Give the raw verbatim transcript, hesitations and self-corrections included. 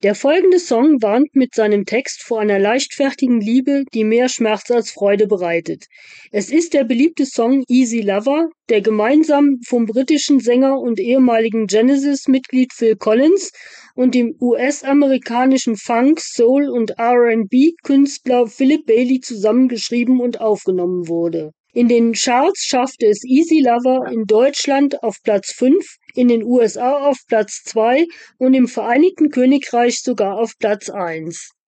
Der folgende Song warnt mit seinem Text vor einer leichtfertigen Liebe, die mehr Schmerz als Freude bereitet. Es ist der beliebte Song Easy Lover, der gemeinsam vom britischen Sänger und ehemaligen Genesis-Mitglied Phil Collins und dem U S-amerikanischen Funk-, Soul- und R and B-Künstler Philip Bailey zusammengeschrieben und aufgenommen wurde. In den Charts schaffte es Easy Lover in Deutschland auf Platz fünf, in den U S A auf Platz zwei und im Vereinigten Königreich sogar auf Platz eins.